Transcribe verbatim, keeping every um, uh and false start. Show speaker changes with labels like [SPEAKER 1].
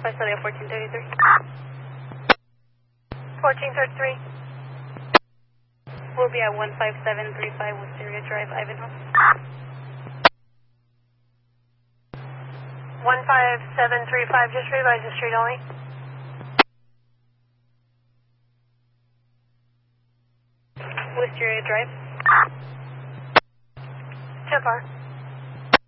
[SPEAKER 1] Visalia fourteen thirty-three.
[SPEAKER 2] fourteen thirty-three.
[SPEAKER 1] We'll be at one five seven three five Wisteria Drive, Ivanhoe.
[SPEAKER 2] one five seven three five, just revise the street only.
[SPEAKER 1] Wisteria Drive.
[SPEAKER 2] ten four.